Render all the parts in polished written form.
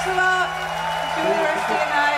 Thanks a lot. Enjoy the rest of your night.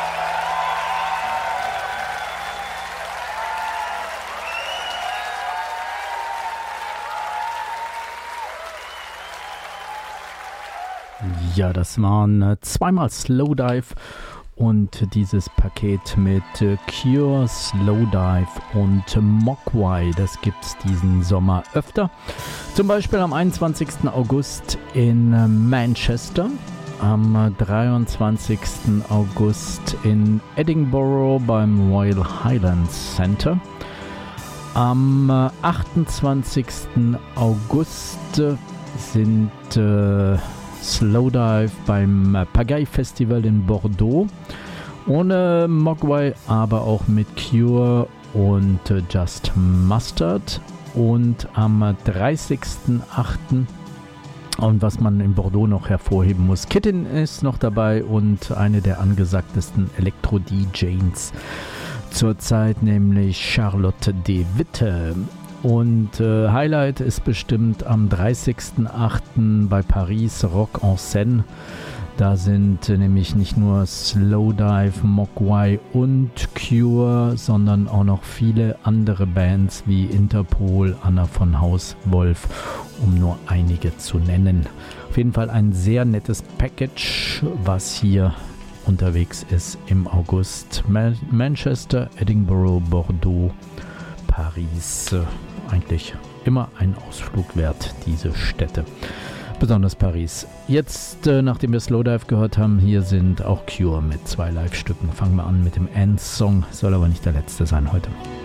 Ja, das waren zweimal Slowdive und dieses Paket mit Cure, Slowdive und Mogwai, das gibt's diesen Sommer öfter. Zum Beispiel am 21. August in Manchester, am 23. August in Edinburgh beim Royal Highlands Centre. Am 28. August sind Slowdive beim Pagaille Festival in Bordeaux. Ohne Mogwai, aber auch mit Cure und Just Mustard. Und am 30.08. und was man in Bordeaux noch hervorheben muss, Kitten ist noch dabei und eine der angesagtesten Elektro-DJs zurzeit, nämlich Charlotte de Witte. Und Highlight ist bestimmt am 30.08. bei Paris Rock en Seine. Da sind nämlich nicht nur Slowdive, Mogwai und Cure, sondern auch noch viele andere Bands wie Interpol, Anna von Hauswolf, um nur einige zu nennen. Auf jeden Fall ein sehr nettes Package, was hier unterwegs ist im August. Manchester, Edinburgh, Bordeaux, Paris. Eigentlich immer ein Ausflug wert, diese Städte. Besonders Paris. Jetzt, nachdem wir Slowdive gehört haben, hier sind auch Cure mit 2 Live-Stücken. Fangen wir an mit dem End-Song, soll aber nicht der letzte sein heute.